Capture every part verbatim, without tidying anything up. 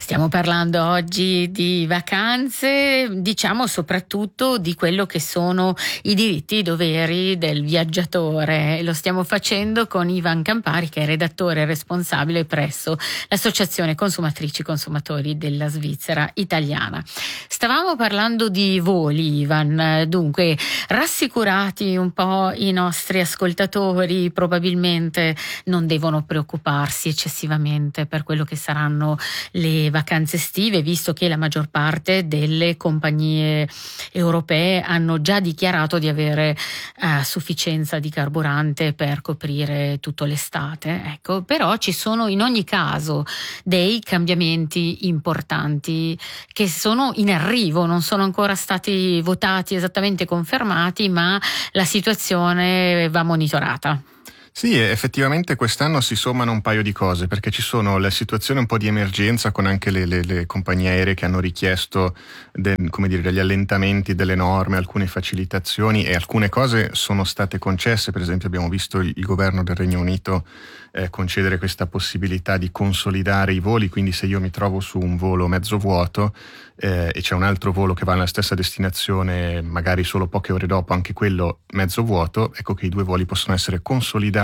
Stiamo parlando oggi di vacanze, diciamo soprattutto di quello che sono i diritti e i doveri del viaggiatore. Lo stiamo facendo con Ivan Campari, che è redattore responsabile presso l'Associazione Consumatrici e Consumatori della Svizzera Italiana. Stavamo parlando di voli, Ivan, dunque rassicurati un po' i nostri ascoltatori, probabilmente non devono preoccuparsi eccessivamente per quello che saranno le vacanze estive, visto che la maggior parte delle compagnie europee hanno già dichiarato di avere eh, sufficienza di carburante per coprire tutta l'estate. Ecco, però ci sono in ogni caso dei cambiamenti importanti che sono in arrivo, non sono ancora stati votati, esattamente confermati, ma la situazione va monitorata. Sì, effettivamente quest'anno si sommano un paio di cose, perché ci sono le situazioni un po' di emergenza con anche le, le, le compagnie aeree che hanno richiesto de, come dire, degli allentamenti delle norme, alcune facilitazioni, e alcune cose sono state concesse. Per esempio abbiamo visto il, il governo del Regno Unito eh, concedere questa possibilità di consolidare i voli, quindi se io mi trovo su un volo mezzo vuoto eh, e c'è un altro volo che va nella stessa destinazione magari solo poche ore dopo, anche quello mezzo vuoto, ecco che i due voli possono essere consolidati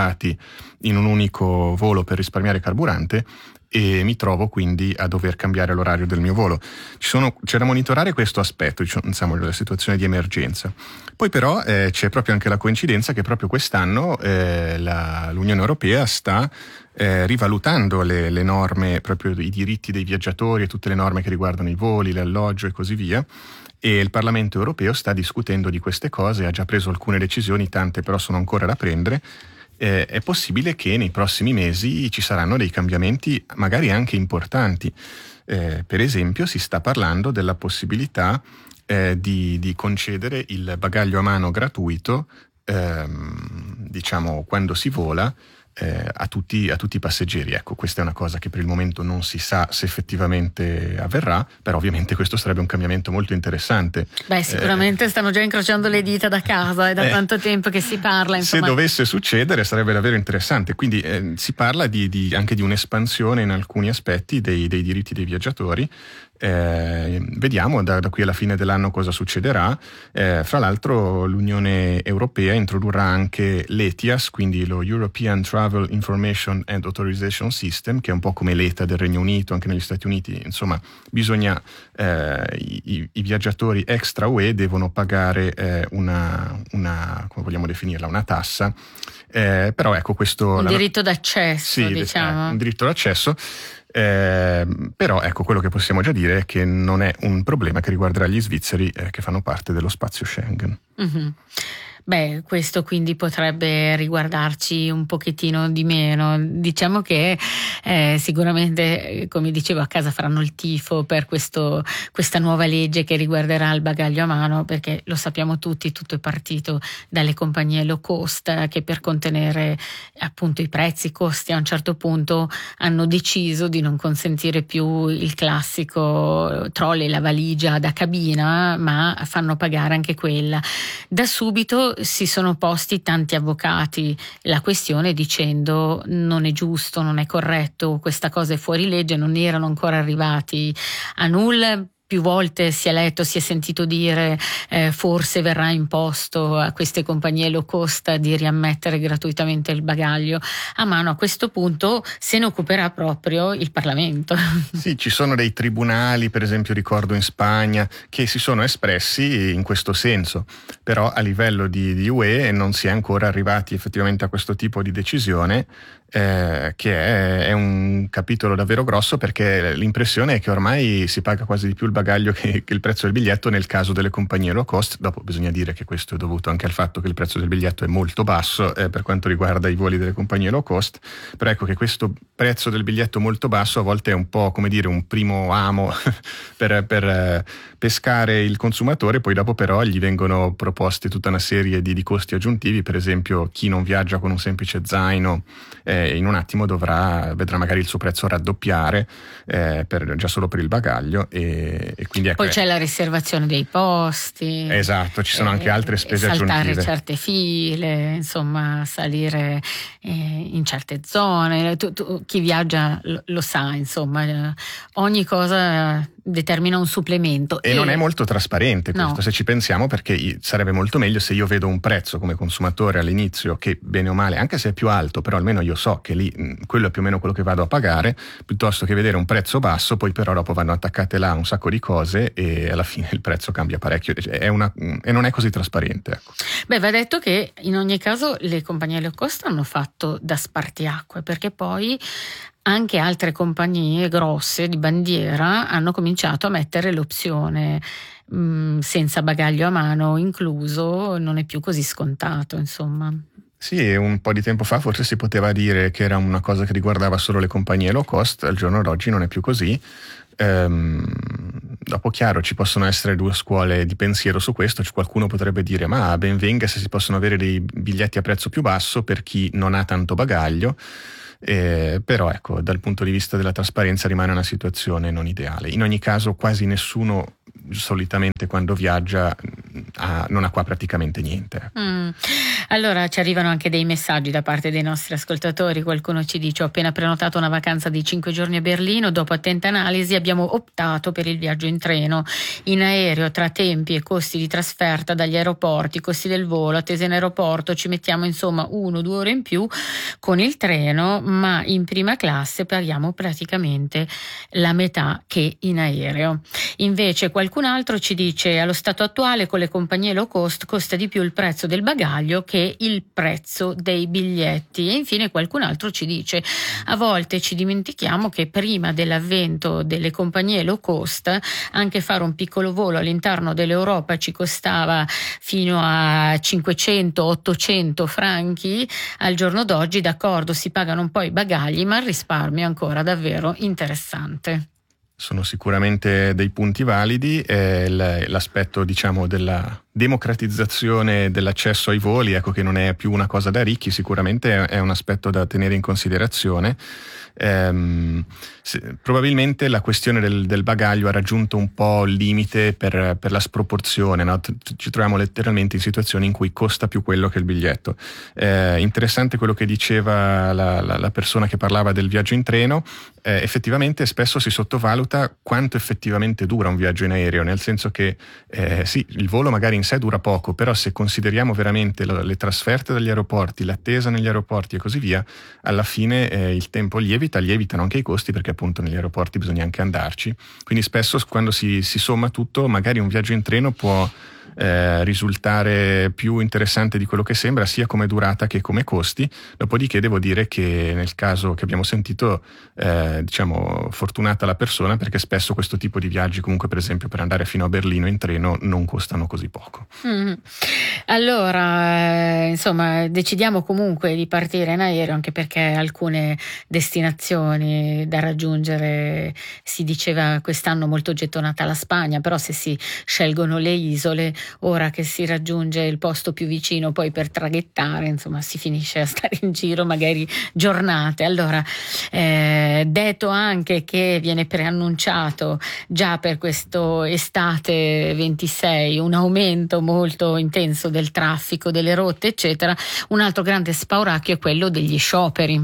in un unico volo per risparmiare carburante, e mi trovo quindi a dover cambiare l'orario del mio volo. Ci sono, c'è da monitorare questo aspetto, diciamo, della situazione di emergenza. Poi però eh, c'è proprio anche la coincidenza che proprio quest'anno eh, la, l'Unione Europea sta eh, rivalutando le, le norme, proprio i diritti dei viaggiatori e tutte le norme che riguardano i voli, l'alloggio e così via. E il Parlamento europeo sta discutendo di queste cose, ha già preso alcune decisioni, tante però sono ancora da prendere. Eh, è possibile che nei prossimi mesi ci saranno dei cambiamenti magari anche importanti. Eh, per esempio si sta parlando della possibilità eh, di, di concedere il bagaglio a mano gratuito, ehm, diciamo quando si vola, Eh, a tutti, a tutti i passeggeri. Ecco, questa è una cosa che per il momento non si sa se effettivamente avverrà, però ovviamente questo sarebbe un cambiamento molto interessante. Beh, sicuramente eh, stanno già incrociando le dita da casa, è da eh, tanto tempo che si parla. Insomma. Se dovesse succedere sarebbe davvero interessante, quindi eh, si parla di, di, anche di un'espansione in alcuni aspetti dei, dei diritti dei viaggiatori. Eh, vediamo da, da qui alla fine dell'anno cosa succederà. Eh, fra l'altro l'Unione Europea introdurrà anche l'E T I A S, quindi lo European Travel Information and Authorization System, che è un po' come l'E T A del Regno Unito, anche negli Stati Uniti. Insomma, bisogna eh, i, i viaggiatori extra U E devono pagare eh, una, una, come vogliamo definirla, una tassa. Eh, però ecco questo... Un la, diritto d'accesso, sì, diciamo. Eh, un diritto d'accesso. Eh, però ecco, quello che possiamo già dire è che non è un problema che riguarderà gli svizzeri eh, che fanno parte dello spazio Schengen. Mm-hmm. Beh, questo quindi potrebbe riguardarci un pochettino di meno. Diciamo che eh, sicuramente, come dicevo, a casa faranno il tifo per questo, questa nuova legge che riguarderà il bagaglio a mano, perché lo sappiamo tutti, tutto è partito dalle compagnie low cost che per contenere appunto i prezzi, i costi, a un certo punto hanno deciso di non consentire più il classico trolley, la valigia da cabina, ma fanno pagare anche quella. Da subito si sono posti tanti avvocati la questione dicendo non è giusto, non è corretto, questa cosa è fuori legge, non erano ancora arrivati a nulla. Più volte si è letto, si è sentito dire eh, forse verrà imposto a queste compagnie low cost di riammettere gratuitamente il bagaglio a mano. A questo punto se ne occuperà proprio il Parlamento. Sì, ci sono dei tribunali, per esempio ricordo in Spagna, che si sono espressi in questo senso, però a livello di, di U E non si è ancora arrivati effettivamente a questo tipo di decisione. Eh, che è, è un capitolo davvero grosso, perché l'impressione è che ormai si paga quasi di più il bagaglio che, che il prezzo del biglietto nel caso delle compagnie low cost. Dopo bisogna dire che questo è dovuto anche al fatto che il prezzo del biglietto è molto basso eh, per quanto riguarda i voli delle compagnie low cost, però ecco che questo prezzo del biglietto molto basso a volte è un po' come dire un primo amo per, per eh, pescare il consumatore. Poi dopo però gli vengono proposti tutta una serie di, di costi aggiuntivi. Per esempio chi non viaggia con un semplice zaino eh, in un attimo dovrà vedrà magari il suo prezzo raddoppiare eh, per, già solo per il bagaglio e, e quindi ecco, poi c'è la riservazione dei posti, esatto, ci sono eh, anche altre spese saltare aggiuntive, certe file, insomma salire eh, in certe zone. Tu, tu, chi viaggia lo, lo sa, insomma ogni cosa determina un supplemento e, e non è molto trasparente questo, no. Se ci pensiamo, perché sarebbe molto meglio se io vedo un prezzo come consumatore all'inizio che bene o male, anche se è più alto, però almeno io so che lì mh, quello è più o meno quello che vado a pagare, piuttosto che vedere un prezzo basso, poi però dopo vanno attaccate là un sacco di cose e alla fine il prezzo cambia parecchio, è una, e non è così trasparente, ecco. Beh, va detto che in ogni caso le compagnie low cost hanno fatto da spartiacque, perché poi anche altre compagnie grosse di bandiera hanno cominciato a mettere l'opzione mh, senza bagaglio a mano incluso, non è più così scontato, insomma. Sì, un po' di tempo fa forse si poteva dire che era una cosa che riguardava solo le compagnie low cost, al giorno d'oggi non è più così. Ehm, dopo chiaro ci possono essere due scuole di pensiero su questo, cioè, qualcuno potrebbe dire ma ben venga se si possono avere dei biglietti a prezzo più basso per chi non ha tanto bagaglio. Eh, però ecco, dal punto di vista della trasparenza rimane una situazione non ideale. In ogni caso quasi nessuno solitamente quando viaggia ha, non ha qua praticamente niente. Mm. Allora ci arrivano anche dei messaggi da parte dei nostri ascoltatori. Qualcuno ci dice: ho appena prenotato una vacanza di cinque giorni a Berlino, dopo attenta analisi abbiamo optato per il viaggio in treno. In aereo, tra tempi e costi di trasferta dagli aeroporti, costi del volo, attesa in aeroporto, ci mettiamo insomma uno o due ore in più con il treno, ma in prima classe paghiamo praticamente la metà che in aereo. Invece qualcun altro ci dice: allo stato attuale con le compagnie low cost costa di più il prezzo del bagaglio che il prezzo dei biglietti. E infine qualcun altro ci dice: a volte ci dimentichiamo che prima dell'avvento delle compagnie low cost anche fare un piccolo volo all'interno dell'Europa ci costava fino a cinquecento ottocento franchi. Al giorno d'oggi, d'accordo, si pagano un po' i bagagli, ma il risparmio è ancora davvero interessante. Sono sicuramente dei punti validi, eh, l'aspetto diciamo della democratizzazione dell'accesso ai voli, ecco che non è più una cosa da ricchi, sicuramente è un aspetto da tenere in considerazione. Ehm, se, probabilmente la questione del, del bagaglio ha raggiunto un po' il limite per, per la sproporzione, no? Ci troviamo letteralmente in situazioni in cui costa più quello che il biglietto. Eh, interessante quello che diceva la, la, la persona che parlava del viaggio in treno. Eh, effettivamente spesso si sottovaluta quanto effettivamente dura un viaggio in aereo, nel senso che eh, sì, il volo magari in sé dura poco, però se consideriamo veramente lo, le trasferte dagli aeroporti, l'attesa negli aeroporti e così via, alla fine eh, il tempo lievita, lievitano anche i costi, perché appunto negli aeroporti bisogna anche andarci, quindi spesso quando si, si somma tutto magari un viaggio in treno può Eh, risultare più interessante di quello che sembra, sia come durata che come costi. Dopodiché devo dire che nel caso che abbiamo sentito, eh, diciamo fortunata la persona, perché spesso questo tipo di viaggi, comunque per esempio per andare fino a Berlino in treno, non costano così poco. Mm. Allora, eh, insomma, decidiamo comunque di partire in aereo, anche perché alcune destinazioni da raggiungere, si diceva quest'anno molto gettonata la Spagna, però se si scelgono le isole, ora che si raggiunge il posto più vicino poi per traghettare, insomma si finisce a stare in giro magari giornate. Allora, eh, detto anche che viene preannunciato già per questo estate ventisei un aumento molto intenso del traffico, delle rotte eccetera, un altro grande spauracchio è quello degli scioperi.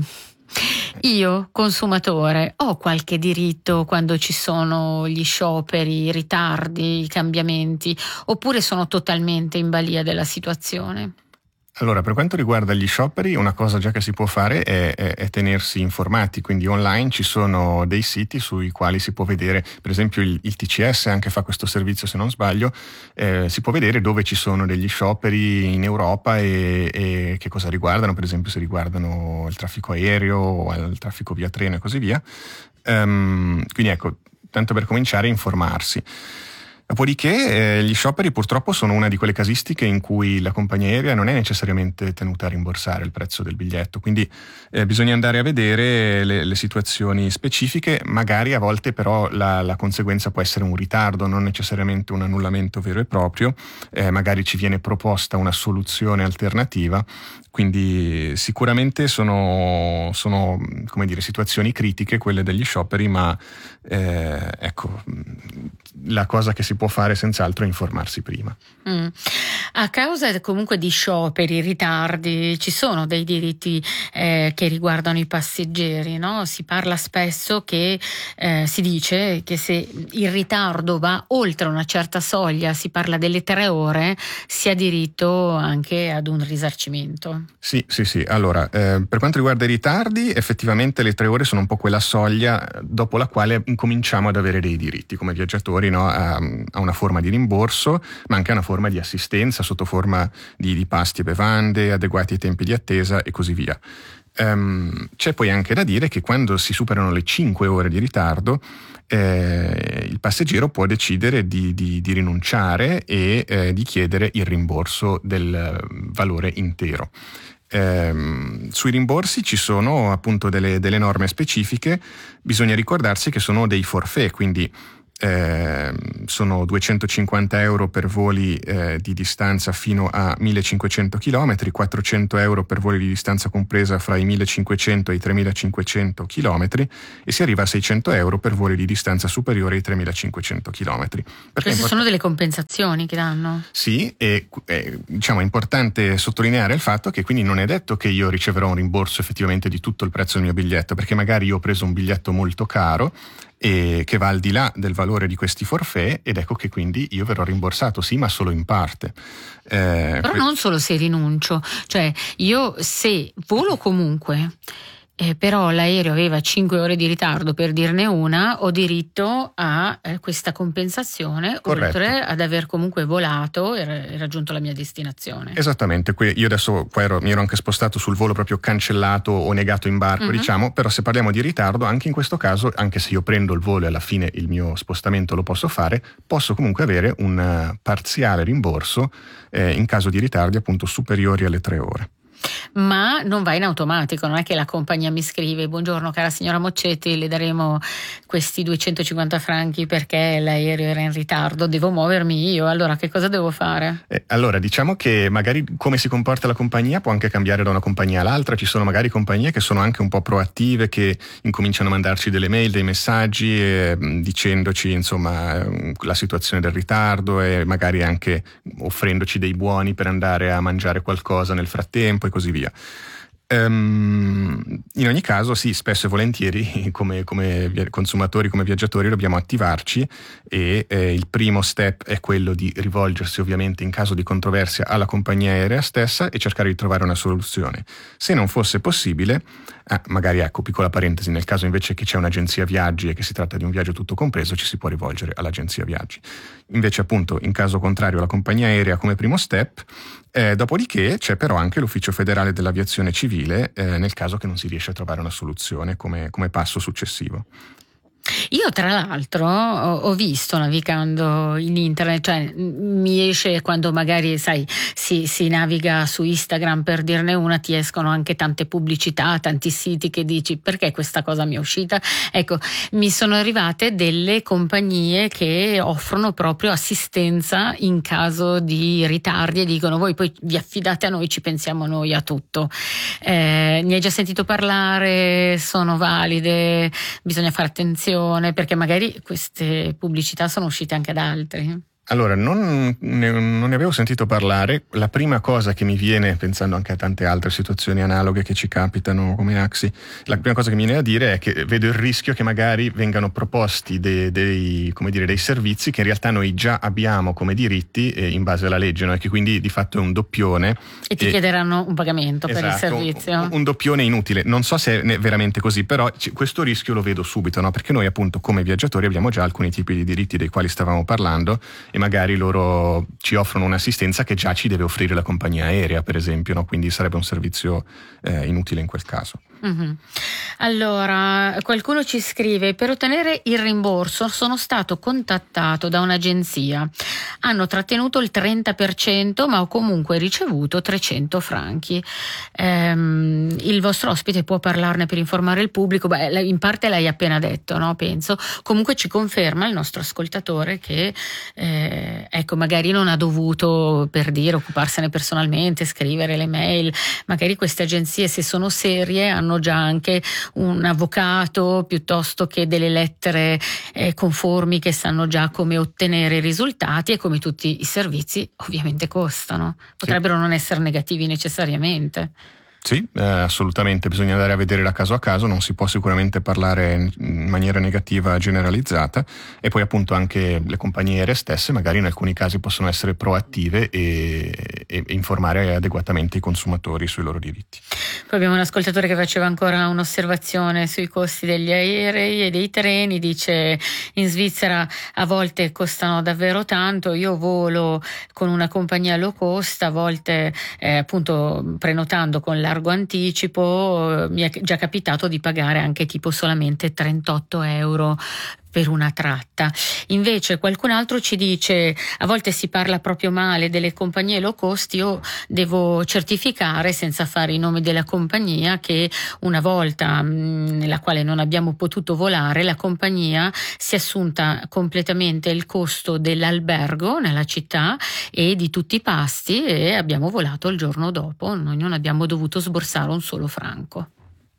Io, consumatore, ho qualche diritto quando ci sono gli scioperi, i ritardi, i cambiamenti, oppure sono totalmente in balia della situazione? Allora, per quanto riguarda gli scioperi, una cosa già che si può fare è, è, è tenersi informati, quindi online ci sono dei siti sui quali si può vedere, per esempio il, il T C S anche fa questo servizio se non sbaglio, eh, si può vedere dove ci sono degli scioperi in Europa e, e che cosa riguardano, per esempio se riguardano il traffico aereo o il traffico via treno e così via. Um, quindi ecco, tanto per cominciare a informarsi. Dopodiché eh, gli scioperi purtroppo sono una di quelle casistiche in cui la compagnia aerea non è necessariamente tenuta a rimborsare il prezzo del biglietto, quindi eh, bisogna andare a vedere le, le situazioni specifiche, magari a volte però la, la conseguenza può essere un ritardo, non necessariamente un annullamento vero e proprio, eh, magari ci viene proposta una soluzione alternativa. Quindi sicuramente sono, sono come dire, situazioni critiche quelle degli scioperi, ma eh, ecco, la cosa che si può fare senz'altro è informarsi prima. Mm. A causa comunque di scioperi, ritardi, ci sono dei diritti eh, che riguardano i passeggeri, no? Si parla spesso che eh, si dice che se il ritardo va oltre una certa soglia, si parla delle tre ore, si ha diritto anche ad un risarcimento. Sì, sì, sì. Allora, eh, per quanto riguarda i ritardi, effettivamente le tre ore sono un po' quella soglia dopo la quale incominciamo ad avere dei diritti come viaggiatori, no? a, a una forma di rimborso, ma anche a una forma di assistenza sotto forma di, di pasti e bevande, adeguati ai tempi di attesa e così via. Um, c'è poi anche da dire che quando si superano le cinque ore di ritardo, eh, il passeggero può decidere di, di, di rinunciare e eh, di chiedere il rimborso del valore intero. Eh, sui rimborsi ci sono appunto delle, delle norme specifiche, bisogna ricordarsi che sono dei forfait, quindi Eh, sono duecentocinquanta euro per voli eh, di distanza fino a millecinquecento chilometri, quattrocento euro per voli di distanza compresa fra i millecinquecento e i tremilacinquecento chilometri e si arriva a seicento euro per voli di distanza superiore ai tremilacinquecento chilometri. Queste import- sono delle compensazioni che danno? Sì, e eh, diciamo è importante sottolineare il fatto che quindi non è detto che io riceverò un rimborso effettivamente di tutto il prezzo del mio biglietto, perché magari io ho preso un biglietto molto caro e che va al di là del valore di questi forfait ed ecco che quindi io verrò rimborsato, sì, ma solo in parte. Eh, Però que- non solo se rinuncio, cioè io se volo comunque, eh, però l'aereo aveva cinque ore di ritardo, per dirne una, ho diritto a eh, questa compensazione. Corretto. Oltre ad aver comunque volato e, e raggiunto la mia destinazione. Esattamente, io adesso qua ero, mi ero anche spostato sul volo proprio cancellato o negato in barco, uh-huh. diciamo, però se parliamo di ritardo, anche in questo caso, anche se io prendo il volo e alla fine il mio spostamento lo posso fare, posso comunque avere un uh, parziale rimborso eh, in caso di ritardi appunto superiori alle tre ore. Ma non va in automatico, non è che la compagnia mi scrive: buongiorno cara signora Moccetti, le daremo questi duecentocinquanta franchi perché l'aereo era in ritardo, devo muovermi io, allora che cosa devo fare? Eh, allora diciamo che magari come si comporta la compagnia può anche cambiare da una compagnia all'altra, ci sono magari compagnie che sono anche un po' proattive, che incominciano a mandarci delle mail, dei messaggi eh, dicendoci insomma la situazione del ritardo e magari anche offrendoci dei buoni per andare a mangiare qualcosa nel frattempo e così via. Um, in ogni caso sì, spesso e volentieri come, come consumatori, come viaggiatori dobbiamo attivarci e eh, il primo step è quello di rivolgersi ovviamente in caso di controversia alla compagnia aerea stessa e cercare di trovare una soluzione. Se non fosse possibile, eh, magari ecco, piccola parentesi, nel caso invece che c'è un'agenzia viaggi e che si tratta di un viaggio tutto compreso, ci si può rivolgere all'agenzia viaggi. Invece appunto in caso contrario alla compagnia aerea come primo step. Eh, dopodiché c'è però anche l'Ufficio Federale dell'Aviazione Civile eh, nel caso che non si riesce a trovare una soluzione come, come passo successivo. Io tra l'altro ho visto navigando in internet, cioè mi esce quando magari sai si, si naviga su Instagram per dirne una, ti escono anche tante pubblicità, tanti siti che dici perché questa cosa mi è uscita. Ecco, mi sono arrivate delle compagnie che offrono proprio assistenza in caso di ritardi e dicono voi poi vi affidate a noi, ci pensiamo noi a tutto. Eh, ne hai già sentito parlare? Sono valide? Bisogna fare attenzione perché magari queste pubblicità sono uscite anche ad altri. Allora, non ne, non ne avevo sentito parlare. La prima cosa che mi viene, pensando anche a tante altre situazioni analoghe che ci capitano come Axi, la prima cosa che mi viene da dire è che vedo il rischio che magari vengano proposti dei, dei, come dire, dei servizi che in realtà noi già abbiamo come diritti eh, in base alla legge, no? E che quindi di fatto è un doppione. E ti e, chiederanno un pagamento esatto, per il servizio. Un, un doppione inutile. Non so se è veramente così, però questo rischio lo vedo subito, no? Perché noi appunto come viaggiatori abbiamo già alcuni tipi di diritti dei quali stavamo parlando e magari loro ci offrono un'assistenza che già ci deve offrire la compagnia aerea, per esempio, no? Quindi sarebbe un servizio eh, inutile in quel caso. Mm-hmm. Allora, qualcuno ci scrive: per ottenere il rimborso sono stato contattato da un'agenzia, hanno trattenuto il trenta per cento ma ho comunque ricevuto trecento franchi. Ehm, il vostro ospite può parlarne per informare il pubblico? Beh, in parte l'hai appena detto, no? Penso. Comunque ci conferma il nostro ascoltatore che eh, ecco, magari non ha dovuto, per dire, occuparsene personalmente, scrivere le mail. Magari queste agenzie, se sono serie, hanno già anche un avvocato piuttosto che delle lettere eh, conformi che sanno già come ottenere i risultati, e come tutti i servizi ovviamente costano. Potrebbero sì. non essere negativi necessariamente. Sì, eh, assolutamente, bisogna andare a vedere da caso a caso, non si può sicuramente parlare in maniera negativa generalizzata, e poi appunto anche le compagnie aeree stesse magari in alcuni casi possono essere proattive e, e informare adeguatamente i consumatori sui loro diritti. Poi abbiamo un ascoltatore che faceva ancora un'osservazione sui costi degli aerei e dei treni, dice: in Svizzera a volte costano davvero tanto, io volo con una compagnia low cost, a volte eh, appunto prenotando con largo anticipo mi è già capitato di pagare anche tipo solamente trentotto euro per una tratta. Invece qualcun altro ci dice: a volte si parla proprio male delle compagnie low cost, io devo certificare, senza fare i nomi della compagnia, che una volta mh, nella quale non abbiamo potuto volare, la compagnia si è assunta completamente il costo dell'albergo nella città e di tutti i pasti, e abbiamo volato il giorno dopo, noi non abbiamo dovuto sborsare un solo franco.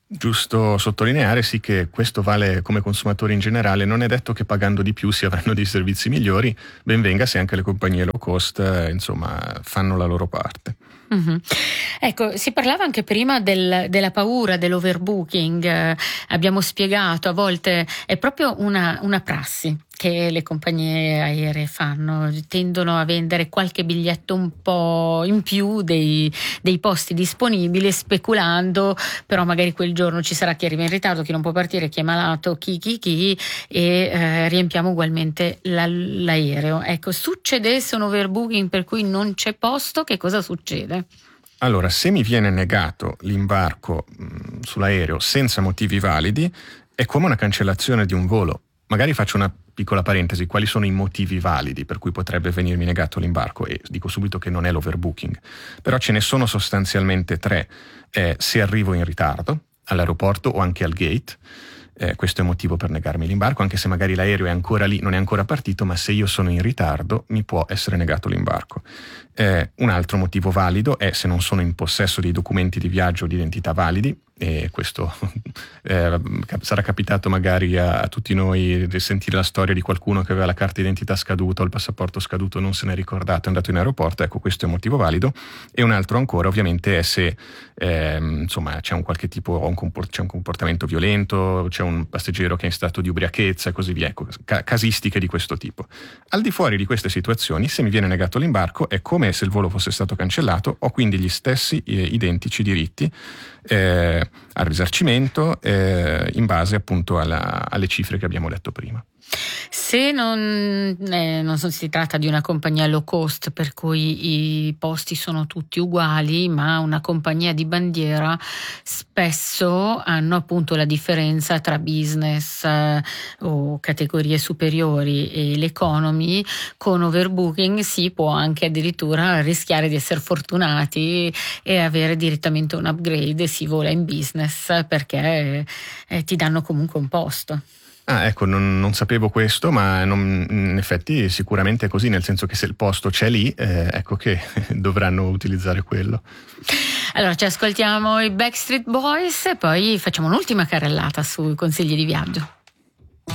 Giusto sottolineare sì che questo vale come consumatori in generale, non è detto che pagando di più si avranno dei servizi migliori, ben venga se anche le compagnie low cost eh, insomma fanno la loro parte. Mm-hmm. Ecco, si parlava anche prima del, della paura dell'overbooking, eh, abbiamo spiegato, a volte è proprio una, una prassi che le compagnie aeree fanno, tendono a vendere qualche biglietto un po' in più dei, dei posti disponibili, speculando, però magari quel giorno ci sarà chi arriva in ritardo, chi non può partire, chi è malato, chi chi chi, e eh, riempiamo ugualmente la, l'aereo. Ecco, succedesse un overbooking per cui non c'è posto, che cosa succede? Allora, se mi viene negato l'imbarco mh, sull'aereo senza motivi validi, è come una cancellazione di un volo. Magari faccio una piccola parentesi: quali sono i motivi validi per cui potrebbe venirmi negato l'imbarco? E dico subito che non è l'overbooking, però ce ne sono sostanzialmente tre. Eh, se arrivo in ritardo all'aeroporto o anche al gate, eh, questo è motivo per negarmi l'imbarco, anche se magari l'aereo è ancora lì, non è ancora partito, ma se io sono in ritardo mi può essere negato l'imbarco. Eh, un altro motivo valido è se non sono in possesso dei documenti di viaggio o di identità validi, e questo eh, sarà capitato magari a, a tutti noi di sentire la storia di qualcuno che aveva la carta d'identità scaduta o il passaporto scaduto, non se n'è ricordato, è andato in aeroporto. Ecco, questo è un motivo valido. E un altro ancora ovviamente è se eh, insomma c'è un qualche tipo un comport- c'è un comportamento violento, c'è un passeggero che è in stato di ubriachezza e così via, ecco, ca- casistiche di questo tipo. Al di fuori di queste situazioni, se mi viene negato l'imbarco è come se il volo fosse stato cancellato, ho quindi gli stessi eh, identici diritti eh, al risarcimento eh, in base appunto alla, alle cifre che abbiamo detto prima. Se non, eh, non si tratta di una compagnia low cost per cui i posti sono tutti uguali, ma una compagnia di bandiera, spesso hanno appunto la differenza tra business eh, o categorie superiori e l'economy. Con overbooking si può anche addirittura rischiare di essere fortunati e avere direttamente un upgrade, si vola in business perché eh, ti danno comunque un posto. Ah, ecco, non, non sapevo questo, ma non, in effetti sicuramente è così, nel senso che se il posto c'è lì, eh, ecco che dovranno utilizzare quello. Allora ci ascoltiamo i Backstreet Boys e poi facciamo un'ultima carrellata sui consigli di viaggio.